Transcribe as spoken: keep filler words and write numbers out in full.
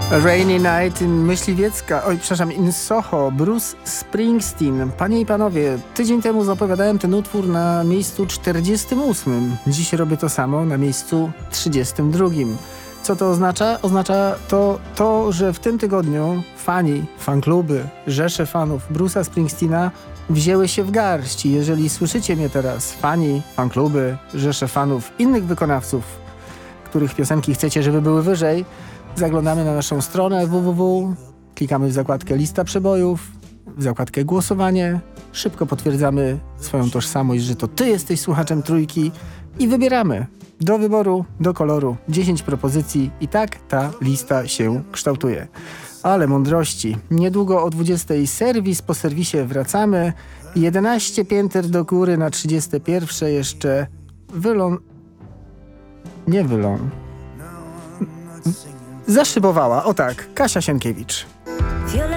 Rainy Night in Myśliwiecka, oj przepraszam, in Soho, Bruce Springsteen. Panie i panowie, tydzień temu zapowiadałem ten utwór na miejscu czterdziestym ósmym. Dziś robię to samo na miejscu trzydziestym drugim. Co to oznacza? Oznacza to, to, że w tym tygodniu fani, fankluby, rzesze fanów Bruce'a Springsteena wzięły się w garść. Jeżeli słyszycie mnie teraz, fani, fankluby, rzesze fanów innych wykonawców, których piosenki chcecie, żeby były wyżej, zaglądamy na naszą stronę www, klikamy w zakładkę lista przebojów, w zakładkę głosowanie, szybko potwierdzamy swoją tożsamość, że to ty jesteś słuchaczem Trójki i wybieramy. Do wyboru, do koloru, dziesięć propozycji i tak ta lista się kształtuje. Ale mądrości. Niedługo o dwudziestej serwis, po serwisie wracamy. jedenaście pięter do góry na trzydzieste pierwsze jeszcze wylon... Nie wylon... Zaszybowała, o tak, Kasia Sienkiewicz.